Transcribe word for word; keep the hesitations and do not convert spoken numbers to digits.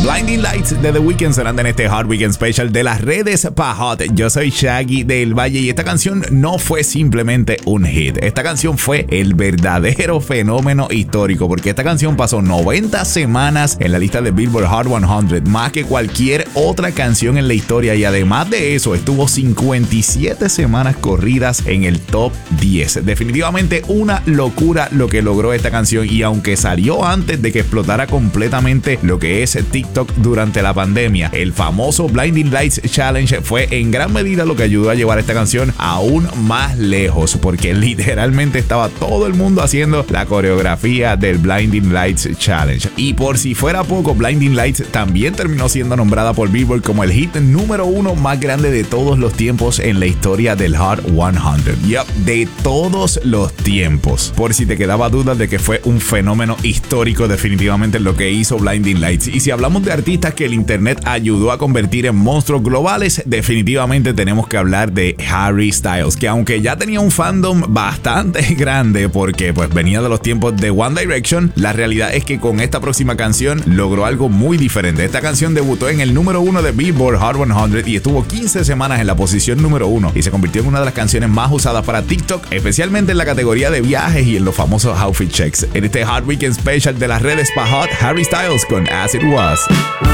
Blinding Lights de The Weeknd sonando en este Hot Weekend Special de las redes pa' Hot. Yo soy Shaggy del Valle y esta canción no fue simplemente un hit. Esta canción fue el verdadero fenómeno histórico porque esta canción pasó noventa semanas en la lista de Billboard Hot cien, más que cualquier otra canción en la historia, y además de eso estuvo cincuenta y siete semanas corridas en el top diez. Definitivamente una locura lo que logró esta canción, y aunque salió antes de que explotara completamente lo que es TikTok durante la pandemia, el famoso Blinding Lights Challenge fue en gran medida lo que ayudó a llevar esta canción aún más lejos, porque literalmente estaba todo el mundo haciendo la coreografía del Blinding Lights Challenge. Y por si fuera poco, Blinding Lights también terminó siendo nombrada por Billboard como el hit número uno más grande de todos los tiempos en la historia del Hot cien. Yup, de todos los tiempos. Por si te quedaba duda de que fue un fenómeno histórico, definitivamente lo que hizo Blinding Lights. Y si hablamos de artistas que el internet ayudó a convertir en monstruos globales, definitivamente tenemos que hablar de Harry Styles, que aunque ya tenía un fandom bastante grande porque pues venía de los tiempos de One Direction, la realidad es que con esta próxima canción logró algo muy diferente. Esta canción debutó en el número uno de Billboard Hot cien y estuvo quince semanas en la posición número uno y se convirtió en una de las canciones más usadas para TikTok, especialmente en la categoría de viajes y en los famosos outfit checks. En este Hot Weekend Special de las redes pa' Hot, Harry Styles con As It Was.